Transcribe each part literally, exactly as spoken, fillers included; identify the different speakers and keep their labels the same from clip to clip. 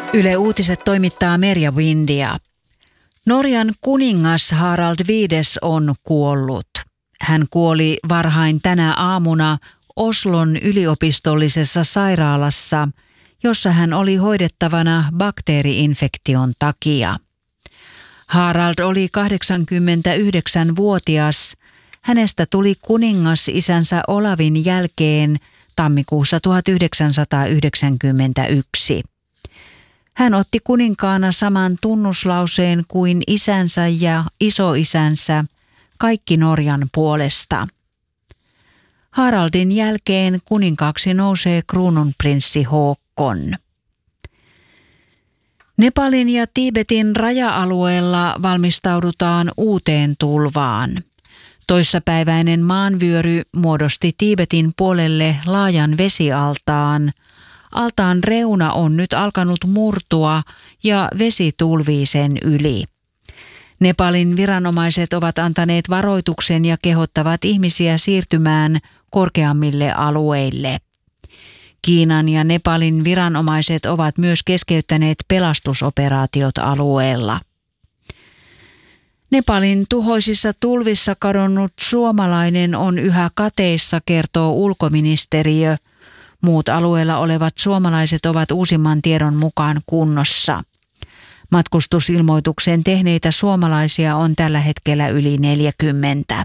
Speaker 1: Yle Uutiset toimittaa Merja Windia. Norjan kuningas Harald viides on kuollut. Hän kuoli varhain tänä aamuna Oslon yliopistollisessa sairaalassa, jossa hän oli hoidettavana bakteeriinfektion takia. Harald oli kahdeksankymmentäyhdeksänvuotias. Hänestä tuli kuningas isänsä Olavin jälkeen tammikuussa tuhatyhdeksänsataayhdeksänkymmentäyksi. Hän otti kuninkaana saman tunnuslauseen kuin isänsä ja isoisänsä, kaikki Norjan puolesta. Haraldin jälkeen kuninkaaksi nousee kruununprinssi Håkon. Nepalin ja Tiibetin raja-alueella valmistaudutaan uuteen tulvaan. Toissapäiväinen maanvyöry muodosti Tiibetin puolelle laajan vesialtaan. Altaan reuna on nyt alkanut murtua ja vesi tulvii sen yli. Nepalin viranomaiset ovat antaneet varoituksen ja kehottavat ihmisiä siirtymään korkeammille alueille. Kiinan ja Nepalin viranomaiset ovat myös keskeyttäneet pelastusoperaatiot alueella. Nepalin tuhoisissa tulvissa kadonnut suomalainen on yhä kateissa, kertoo ulkoministeriö. Muut alueella olevat suomalaiset ovat uusimman tiedon mukaan kunnossa. Matkustusilmoituksen tehneitä suomalaisia on tällä hetkellä yli neljäkymmentä.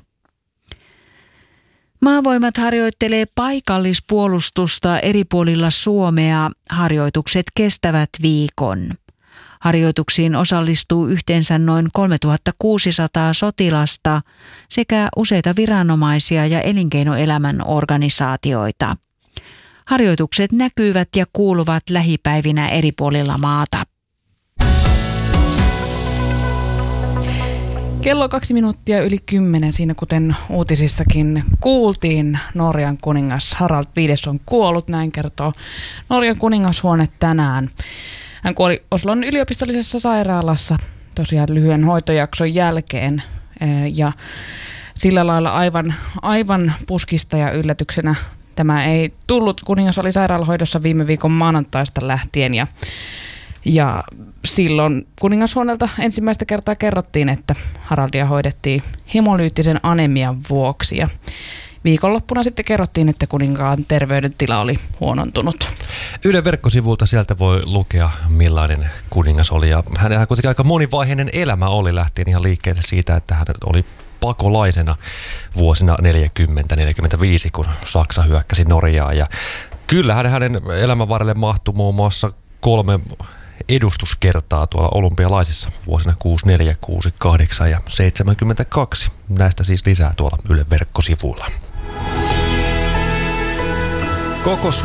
Speaker 1: Maavoimat harjoittelee paikallispuolustusta eri puolilla Suomea. Harjoitukset kestävät viikon. Harjoituksiin osallistuu yhteensä noin kolmetuhattakuusisataa sotilasta sekä useita viranomaisia ja elinkeinoelämän organisaatioita. Harjoitukset näkyvät ja kuuluvat lähipäivinä eri puolilla maata.
Speaker 2: Kello kaksi minuuttia yli kymmenen, siinä kuten uutisissakin kuultiin, Norjan kuningas Harald viides on kuollut, näin kertoo Norjan kuningashuone tänään. Hän kuoli Oslon yliopistollisessa sairaalassa tosiaan lyhyen hoitojakson jälkeen ja sillä lailla aivan, aivan puskista ja yllätyksenä tämä ei tullut. Kuningas oli sairaalahoidossa viime viikon maanantaista lähtien ja Ja silloin kuningashuoneelta ensimmäistä kertaa kerrottiin, että Haraldia hoidettiin hemolyyttisen anemian vuoksi. Ja viikonloppuna sitten kerrottiin, että kuninkaan terveydentila oli huonontunut.
Speaker 3: Ylen verkkosivulta sieltä voi lukea, millainen kuningas oli. Ja hänellä kuitenkin aika monivaiheinen elämä oli, lähtien ihan liikkeelle siitä, että hän oli pakolaisena vuosina neljäkymmentä neljäkymmentäviisi, kun Saksa hyökkäsi Norjaan. Ja kyllähän hänen elämän varrelle mahtui muun muassa kolme edustuskertaa tuolla olympialaisissa vuosina kuusikymmentäneljä, kuusikymmentäkahdeksan ja seitsemänkymmentäkaksi. Näistä siis lisää tuolla Ylen verkkosivuilla. Koko